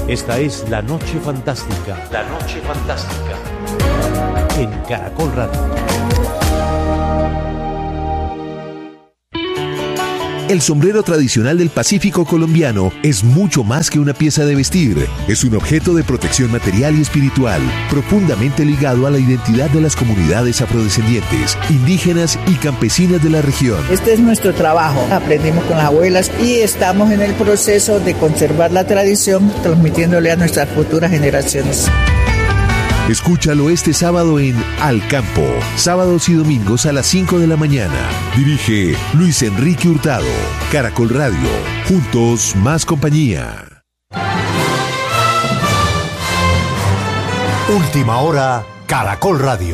Esta es La Noche Fantástica. La Noche Fantástica. En Caracol Radio. El sombrero tradicional del Pacífico colombiano es mucho más que una pieza de vestir. Es un objeto de protección material y espiritual, profundamente ligado a la identidad de las comunidades afrodescendientes, indígenas y campesinas de la región. Este es nuestro trabajo. Aprendimos con las abuelas y estamos en el proceso de conservar la tradición, transmitiéndole a nuestras futuras generaciones. Escúchalo este sábado en Al Campo, sábados y domingos a las 5 de la mañana. Dirige Luis Enrique Hurtado. Caracol Radio. Juntos, más compañía. Última hora, Caracol Radio.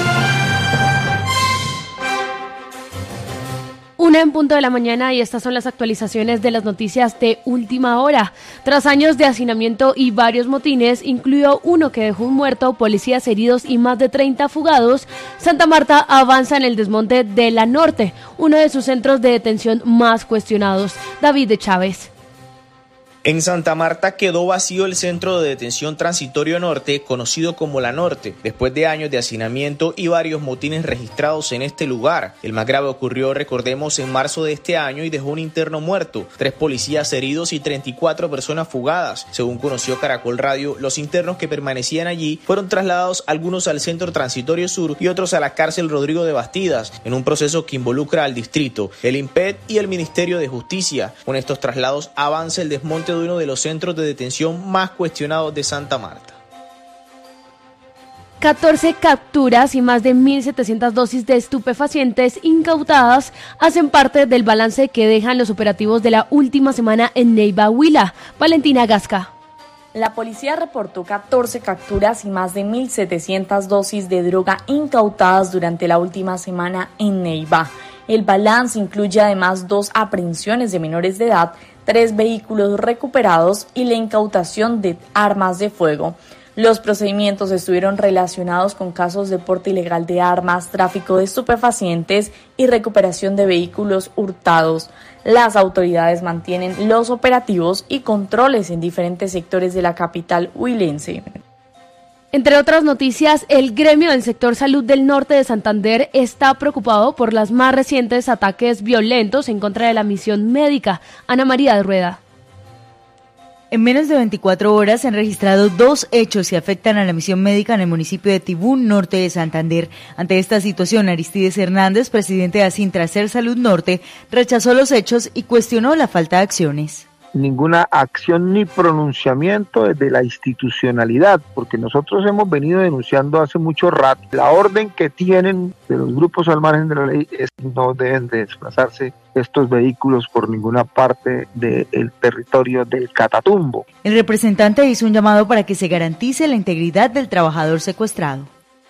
1:00 a.m. y estas son las actualizaciones de las noticias de última hora. Tras años de hacinamiento y varios motines, incluido uno que dejó un muerto, policías heridos y más de 30 fugados, Santa Marta avanza en el desmonte de La Norte, uno de sus centros de detención más cuestionados. David de Chávez. En Santa Marta quedó vacío el centro de detención transitorio norte, conocido como La Norte, después de años de hacinamiento y varios motines registrados en este lugar. El más grave ocurrió, recordemos, en marzo de este año y dejó un interno muerto, 3 policías heridos y 34 personas fugadas. Según conoció Caracol Radio, los internos que permanecían allí fueron trasladados algunos al centro transitorio sur y otros a la cárcel Rodrigo de Bastidas, en un proceso que involucra al distrito, el INPED y el Ministerio de Justicia. Con estos traslados avanza el desmonte de uno de los centros de detención más cuestionados de Santa Marta. 14 capturas y más de 1.700 dosis de estupefacientes incautadas hacen parte del balance que dejan los operativos de la última semana en Neiva, Huila. Valentina Gasca. La policía reportó 14 capturas y más de 1.700 dosis de droga incautadas durante la última semana en Neiva. El balance incluye además 2 aprehensiones de menores de edad, 3 vehículos recuperados y la incautación de armas de fuego. Los procedimientos estuvieron relacionados con casos de porte ilegal de armas, tráfico de estupefacientes y recuperación de vehículos hurtados. Las autoridades mantienen los operativos y controles en diferentes sectores de la capital huilense. Entre otras noticias, el gremio del sector salud del norte de Santander está preocupado por los más recientes ataques violentos en contra de la misión médica. Ana María de Rueda. En menos de 24 horas se han registrado 2 hechos que afectan a la misión médica en el municipio de Tibú, norte de Santander. Ante esta situación, Aristides Hernández, presidente de Asintracer Salud Norte, rechazó los hechos y cuestionó la falta de acciones. Ninguna acción ni pronunciamiento desde la institucionalidad, porque nosotros hemos venido denunciando hace mucho rato. La orden que tienen de los grupos al margen de la ley es que no deben de desplazarse estos vehículos por ninguna parte del territorio del Catatumbo. El representante hizo un llamado para que se garantice la integridad del trabajador secuestrado.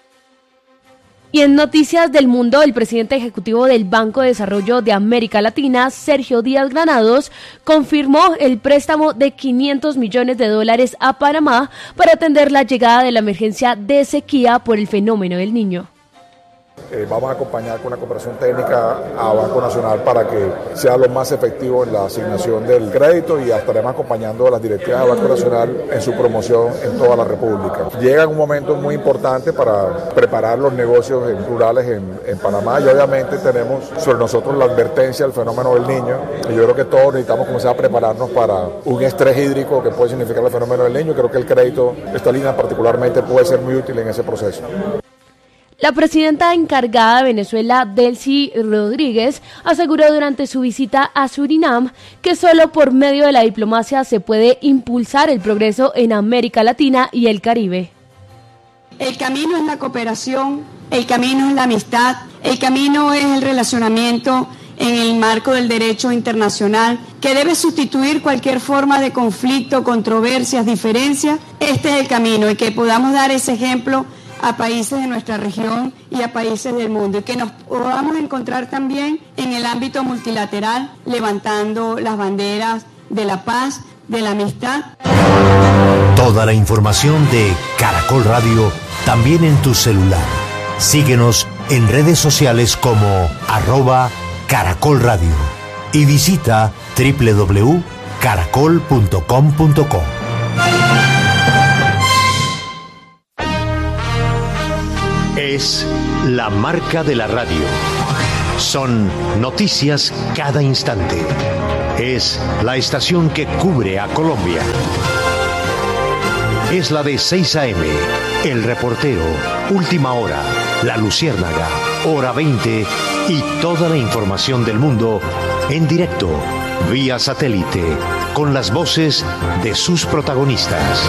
Y en noticias del mundo, el presidente ejecutivo del Banco de Desarrollo de América Latina, Sergio Díaz Granados, confirmó el préstamo de $500 millones a Panamá para atender la llegada de la emergencia de sequía por el fenómeno del Niño. Vamos a acompañar con la cooperación técnica a Banco Nacional para que sea lo más efectivo en la asignación del crédito y estaremos acompañando a las directivas de Banco Nacional en su promoción en toda la República. Llega un momento muy importante para preparar los negocios rurales en Panamá y obviamente tenemos sobre nosotros la advertencia del fenómeno del Niño y yo creo que todos necesitamos comenzar a prepararnos para un estrés hídrico que puede significar el fenómeno del Niño. Creo que el crédito, esta línea particularmente, puede ser muy útil en ese proceso. La presidenta encargada de Venezuela, Delcy Rodríguez, aseguró durante su visita a Surinam que solo por medio de la diplomacia se puede impulsar el progreso en América Latina y el Caribe. El camino es la cooperación, el camino es la amistad, el camino es el relacionamiento en el marco del derecho internacional que debe sustituir cualquier forma de conflicto, controversias, diferencias. Este es el camino y que podamos dar ese ejemplo a países de nuestra región y a países del mundo y que nos podamos encontrar también en el ámbito multilateral levantando las banderas de la paz, de la amistad. Toda la información de Caracol Radio también en tu celular. Síguenos en redes sociales como @Caracol Radio y visita www.caracol.com.co. Es la marca de la radio. Son noticias cada instante. Es la estación que cubre a Colombia. Es la de 6 a.m., El Reportero, Última Hora, La Luciérnaga, Hora 20 y toda la información del mundo en directo, vía satélite, con las voces de sus protagonistas.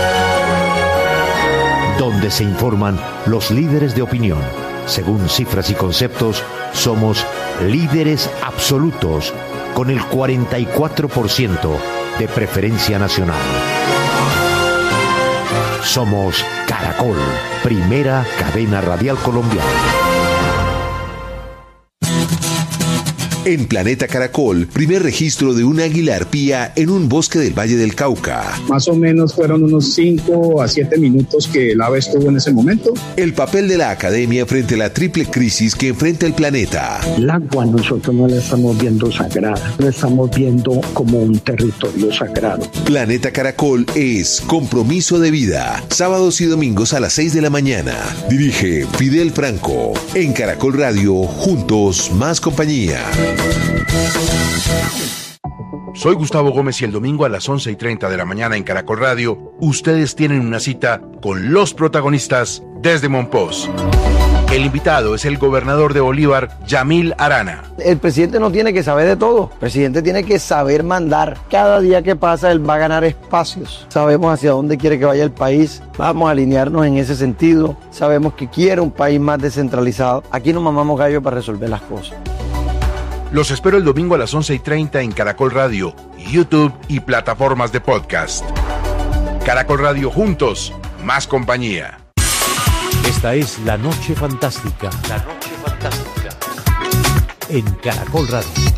Donde se informan los líderes de opinión. Según cifras y conceptos, somos líderes absolutos con el 44% de preferencia nacional. Somos Caracol, primera cadena radial colombiana. En Planeta Caracol, primer registro de un águila arpía en un bosque del Valle del Cauca. Más o menos fueron unos 5 a 7 minutos que el ave estuvo en ese momento. El papel de la academia frente a la triple crisis que enfrenta el planeta. El agua nosotros no la estamos viendo sagrada, la estamos viendo como un territorio sagrado. Planeta Caracol es compromiso de vida. Sábados y domingos a las 6 de la mañana. Dirige Fidel Franco. En Caracol Radio, juntos, más compañía. Soy Gustavo Gómez y el domingo a las 11:30 de la mañana en Caracol Radio, ustedes tienen una cita con los protagonistas desde Monpós. El invitado es el gobernador de Bolívar, Yamil Arana. El presidente no tiene que saber de todo, el presidente tiene que saber mandar. Cada día que pasa él va a ganar espacios. Sabemos hacia dónde quiere que vaya el país, vamos a alinearnos en ese sentido. Sabemos que quiere un país más descentralizado. Aquí no mamamos gallo para resolver las cosas. Los espero el domingo a las 11:30 en Caracol Radio, YouTube y plataformas de podcast. Caracol Radio, juntos, más compañía. Esta es La Noche Fantástica. La Noche Fantástica. En Caracol Radio.